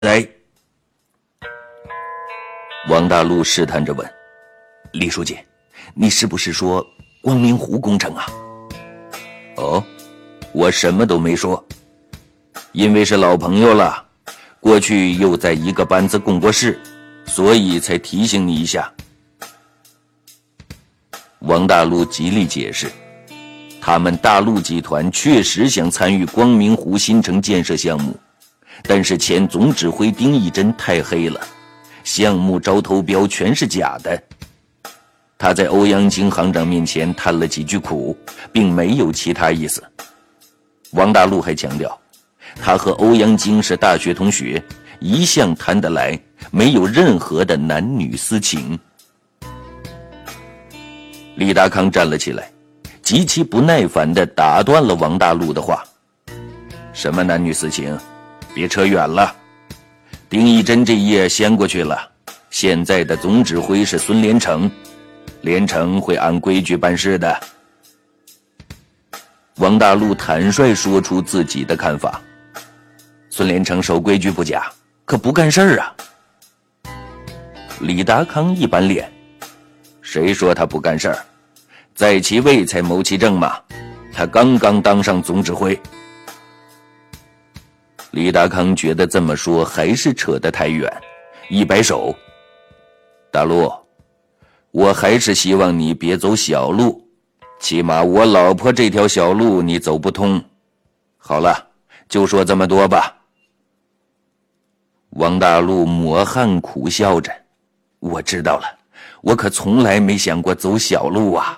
来。王大陆试探着问：“李书记，你是不是说光明湖工程啊？”“哦，我什么都没说，因为是老朋友了，过去又在一个班子共过事，所以才提醒你一下。”王大陆极力解释，他们大陆集团确实想参与光明湖新城建设项目，但是前总指挥丁义珍太黑了，项目招投标全是假的。他在欧阳菁行长面前叹了几句苦，并没有其他意思。王大陆还强调，他和欧阳菁是大学同学，一向谈得来，没有任何的男女私情。李达康站了起来，极其不耐烦地打断了王大陆的话：“什么男女私情？别扯远了。丁义珍这页先过去了，现在的总指挥是孙连成，连成会按规矩办事的。”王大陆坦率说出自己的看法：“孙连成守规矩不假，可不干事啊。”李达康一板脸：“谁说他不干事儿？在其位才谋其政嘛，他刚刚当上总指挥。”李达康觉得这么说还是扯得太远，一摆手：“大陆，我还是希望你别走小路，起码我老婆这条小路你走不通。好了，就说这么多吧。”王大陆抹汗苦笑着：“我知道了，我可从来没想过走小路啊。”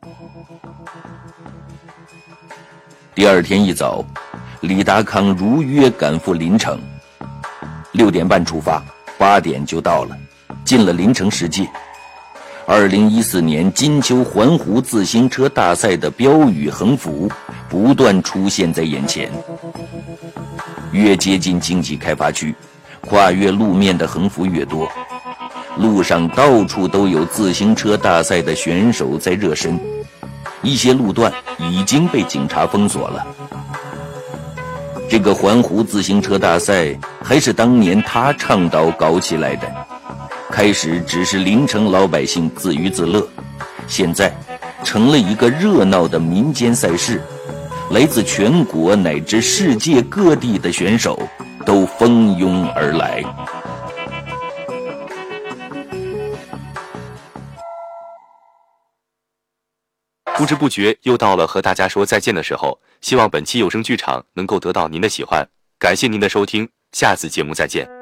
第二天一早，李达康如约赶赴临城，6点半出发，8点就到了，进了临城世界。2014年金秋环湖自行车大赛的标语横幅不断出现在眼前。越接近经济开发区，跨越路面的横幅越多，路上到处都有自行车大赛的选手在热身，一些路段已经被警察封锁了。这个环湖自行车大赛还是当年他倡导搞起来的，开始只是临城老百姓自娱自乐，现在成了一个热闹的民间赛事，来自全国乃至世界各地的选手都蜂拥而来。 不知不觉又到了和大家说再见的时候，希望本期有声剧场能够得到您的喜欢，感谢您的收听，下次节目再见。